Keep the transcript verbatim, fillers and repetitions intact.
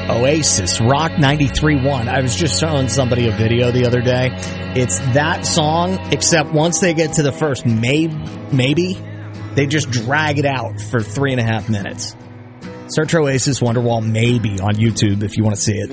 Oasis, Rock ninety-three point one. I was just showing somebody a video the other day. It's that song, except once they get to the first may- maybe, they just drag it out for three and a half minutes. Search Oasis Wonderwall Maybe on YouTube if you want to see it.